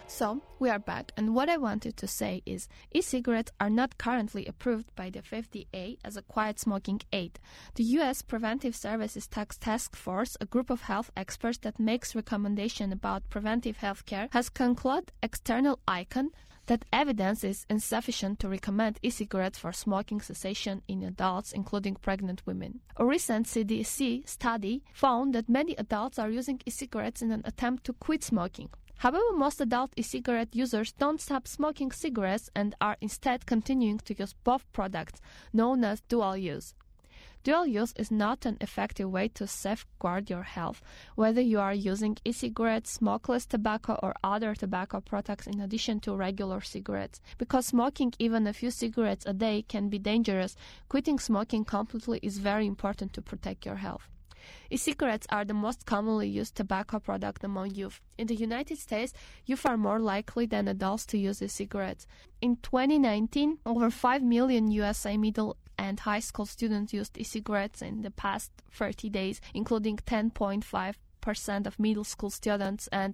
So, we are back, and what I wanted to say is e-cigarettes are not currently approved by the FDA as a quiet smoking aid. The U.S. Preventive Services Task Force, a group of health experts that makes recommendations about preventive health care, has concluded external icon that evidence is insufficient to recommend e-cigarettes for smoking cessation in adults, including pregnant women. A recent CDC study found that many adults are using e-cigarettes in an attempt to quit smoking. However, most adult e-cigarette users don't stop smoking cigarettes and are instead continuing to use both products, known as dual use. Dual use is not an effective way to safeguard your health, whether you are using e-cigarettes, smokeless tobacco, or other tobacco products in addition to regular cigarettes. Because smoking even a few cigarettes a day can be dangerous, quitting smoking completely is very important to protect your health. E-cigarettes are the most commonly used tobacco product among youth. In the United States, youth are more likely than adults to use e-cigarettes. In 2019, over 5 million USA middle and high school students used e-cigarettes in the past 30 days, including 10.5% of middle school students and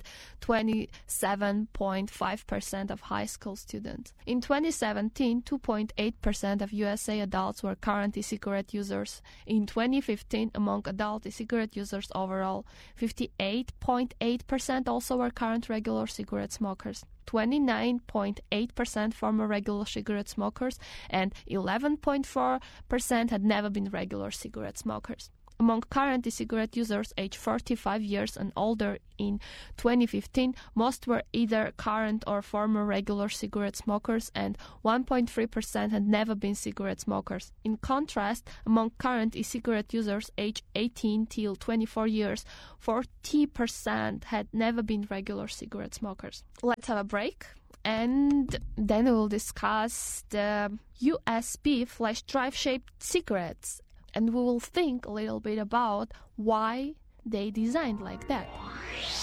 27.5% of high school students. In 2017, 2.8% of USA adults were current e-cigarette users. In 2015, among adult e-cigarette users overall, 58.8% also were current regular cigarette smokers. 29.8% former regular cigarette smokers and 11.4% had never been regular cigarette smokers. Among current e-cigarette users aged 45 years and older in 2015, most were either current or former regular cigarette smokers and 1.3% had never been cigarette smokers. In contrast, among current e-cigarette users aged 18 till 24 years, 40% had never been regular cigarette smokers. Let's have a break. And then we will discuss the USB flash drive shaped cigarettes. And we will think a little bit about why they designed like that.